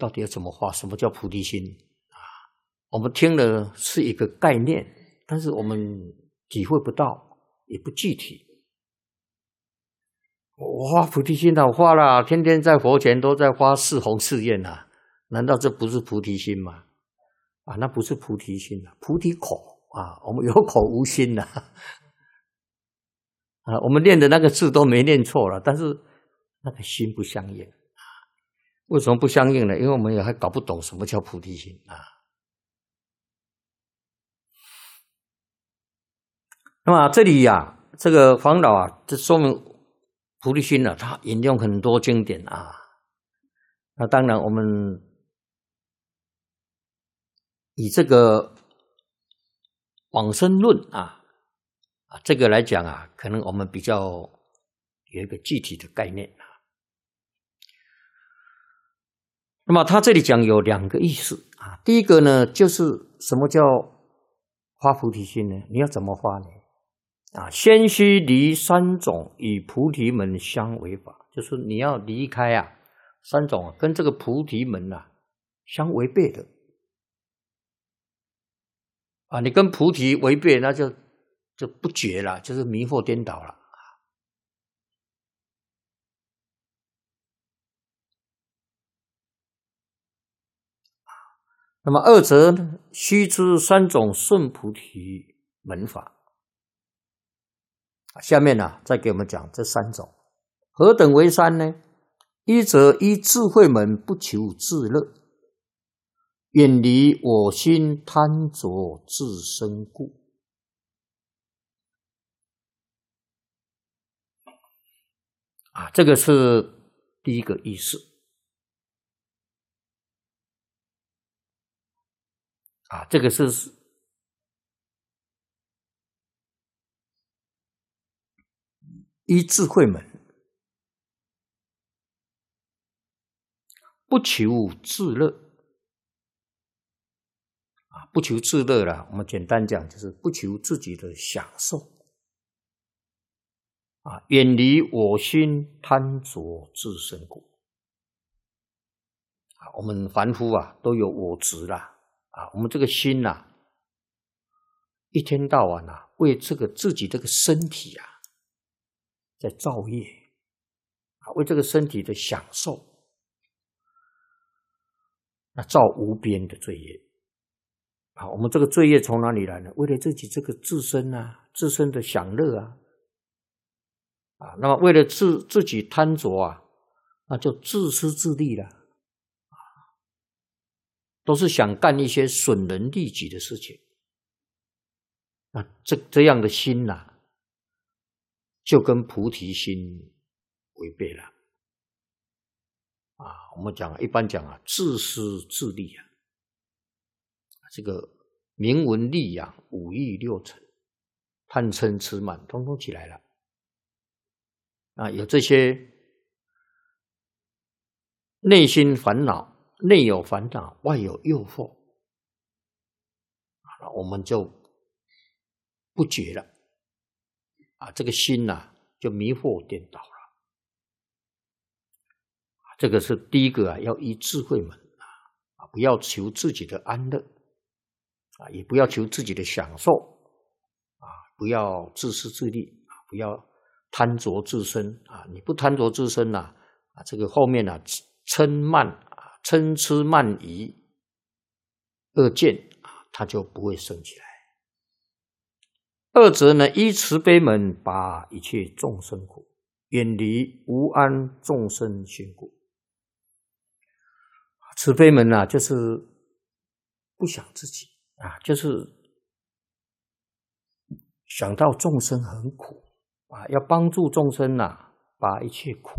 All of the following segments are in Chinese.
到底要怎么发？什么叫菩提心啊？我们听的是一个概念，但是我们体会不到，也不具体。我发菩提心了，我发了，天天在佛前都在发四弘誓愿啊，难道这不是菩提心吗？啊，那不是菩提心啊，菩提口啊，我们有口无心啊。啊，我们念的那个字都没念错了，但是那个心不相应。为什么不相应呢？因为我们也还搞不懂什么叫菩提心啊。那么这里呀，这个黄老啊，这说明菩提心啊，他引用很多经典啊。那当然，我们以这个往生论啊，这个来讲啊，可能我们比较有一个具体的概念啊。那么他这里讲有两个意思啊。第一个呢，就是什么叫发菩提心呢？你要怎么发呢？啊，先须离三种与菩提门相违法，就是你要离开啊三种跟这个菩提门啊相违背的啊，你跟菩提违背，那就不觉了，就是迷惑颠倒了。那么二则呢，须知三种顺菩提门法。下面呢，再给我们讲这三种，何等为三呢？一则依智慧门，不求自乐，远离我心贪着自身故。啊，这个是第一个意思。啊，这个是依智慧门，不求自乐。啊，不求自乐啦，我们简单讲就是不求自己的享受。啊，远离我心贪着自身故。啊，我们凡夫啊都有我执啦。啊，我们这个心啊，一天到晚啊为这个自己这个身体啊在造业，啊，为这个身体的享受，那造无边的罪业。啊，我们这个罪业从哪里来呢？为了自己这个自身啊，自身的享乐啊，啊，那么为了自己贪着啊，那就自私自利了，啊，都是想干一些损人利己的事情。那这样的心啊，就跟菩提心违背了。啊，我们讲一般讲啊，自私自利啊，这个名闻利养、五欲六尘、贪嗔痴慢，通通起来了。啊，有这些内心烦恼，内有烦恼，外有诱惑，啊，我们就不觉了。啊，这个心啊，就迷惑颠倒了。这个是第一个啊，要依智慧门啊，不要求自己的安乐啊，也不要求自己的享受啊，不要自私自利啊，不要贪着自身啊。你不贪着自身呐，啊，这个后面啊，嗔痴慢疑恶见啊，它就不会生起来。二则呢，依慈悲门，拔一切众生苦，远离无安众生心故。慈悲门啊，就是不想自己啊，就是想到众生很苦啊，要帮助众生啊，拔一切苦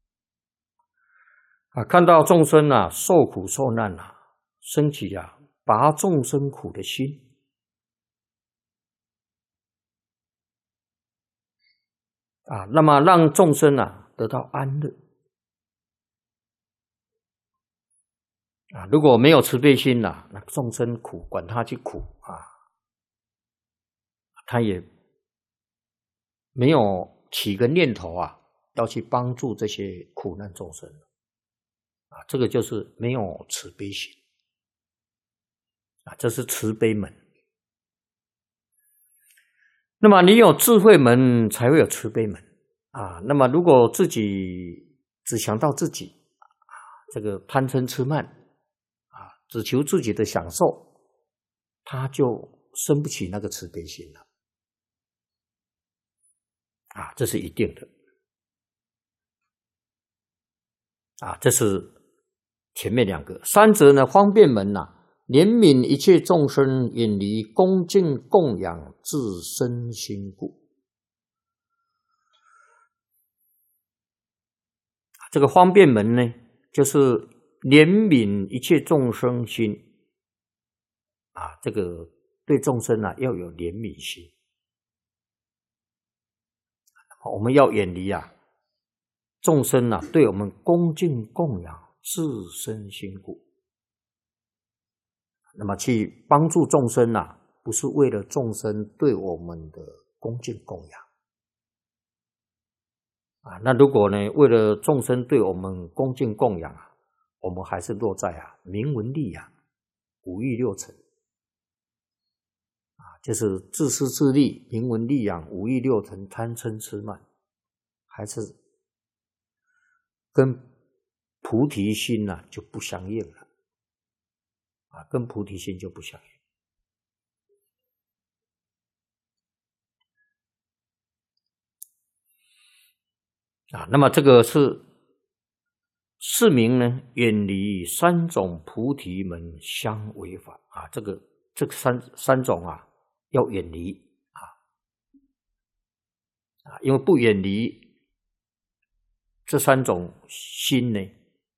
啊，看到众生啊受苦受难啊，升起啊拔众生苦的心啊，那么让众生啊得到安乐。啊，如果没有慈悲心呐，那众生苦，管他去苦啊，他也没有起个念头啊，要去帮助这些苦难众生这个就是没有慈悲心这是慈悲门。那么你有智慧门，才会有慈悲门那么如果自己只想到自己这个贪嗔痴慢只求自己的享受，他就生不起那个慈悲心了这是一定的这是前面两个。三则呢，方便门怜悯一切众生，远离恭敬供养自身心故。这个方便门呢，就是怜悯一切众生心这个对众生要有怜悯心。我们要远离众生对我们恭敬供养自身心故。那么去帮助众生不是为了众生对我们的恭敬供养那如果呢为了众生对我们恭敬供养我们还是落在名闻利养五欲六尘就是自私自利、名闻利养、五欲六尘、贪嗔痴慢，还是跟菩提心就不相应了跟菩提心就不相应那么这个是是名呢，远离三种菩提门相违法这个三种要远离因为不远离这三种心呢，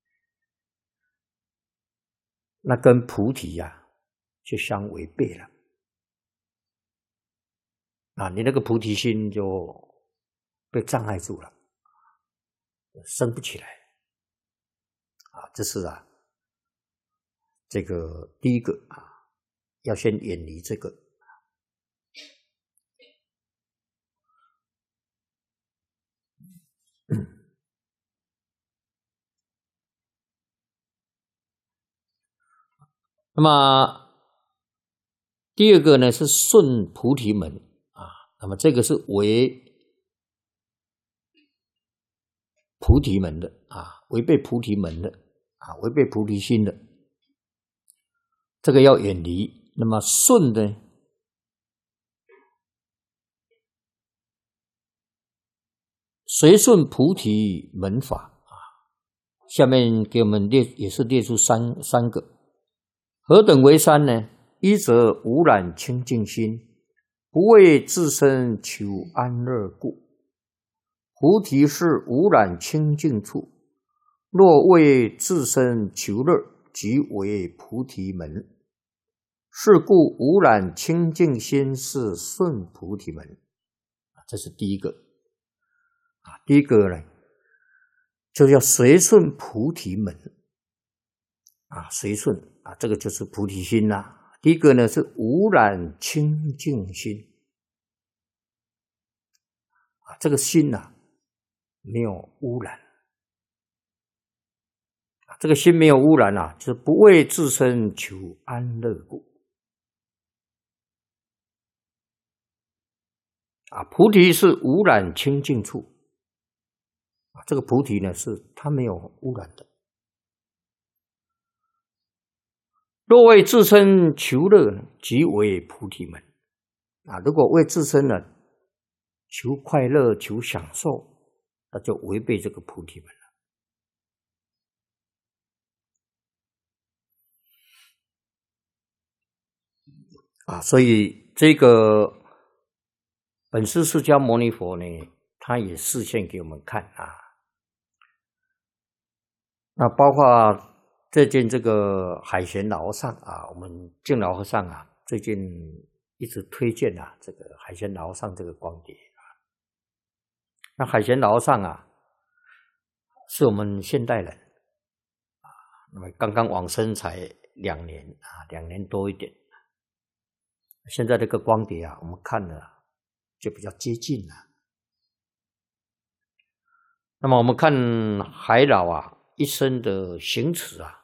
那跟菩提就相违背了你那个菩提心就被障碍住了，升不起来这是这个第一个要先远离这个。那么第二个呢是顺菩提门那么这个是违菩提门的违背菩提门的违背菩提心的，这个要远离。那么顺呢，随顺菩提门法下面给我们也是列出三个。何等为三呢？一则无染清净心，不为自身求安乐故。菩提是无染清净处，若为自身求乐，即为菩提门。是故无染清净心是顺菩提门。这是第一个第一个呢，就要随顺菩提门随顺这个就是菩提心第一个呢是无染清净心这个心没有污染这个心没有污染就是不为自身求安乐故菩提是无染清净处这个菩提呢是它没有污染的。若为自身求乐，即为菩提门如果为自身求快乐、求享受，那就违背这个菩提门了所以这个本师释迦牟尼佛呢，他也示现给我们看那包括最近这个海贤老和尚我们净老和尚最近一直推荐这个海贤老和尚这个光碟那海贤老和尚是我们现代人那么刚刚往生才2年2年多一点。现在这个光碟我们看了就比较接近了。那么我们看海老一生的行持啊，